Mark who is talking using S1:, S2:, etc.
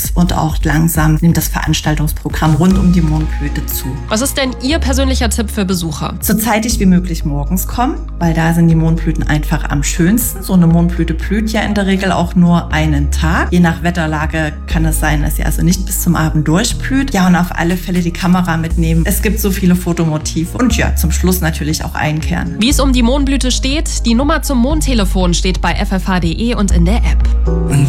S1: unterwegs und auch langsam nimmt das Veranstaltungsprogramm rund um die Mondblüte zu.
S2: Was ist denn Ihr persönlicher Tipp für Besucher?
S1: So zeitig wie möglich morgens kommen, weil da sind die Mondblüten einfach am schönsten. So eine Mondblüte blüht ja in der Regel auch nur einen Tag. Je nach Wetterlage kann es sein, dass sie also nicht bis zum Abend durchblüht. Ja, und auf alle Fälle die Kamera mitnehmen. Es gibt so viele Fotomotive. Und ja, zum Schluss natürlich auch einkehren.
S2: Wie es um die Mondblüte steht, die Nummer zum Mondtelefon steht bei ffh.de und in der App.
S3: Und